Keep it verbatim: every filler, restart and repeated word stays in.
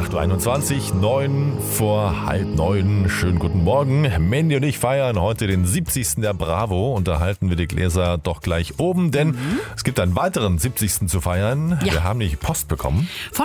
acht Uhr einundzwanzig, neun vor halb neun. Schönen guten Morgen. Mandy und ich feiern heute den siebzigsten der Bravo und da halten wir die Gläser doch gleich oben, denn mhm. es gibt einen weiteren siebzigsten zu feiern. Ja. Wir haben nämlich Post bekommen. Von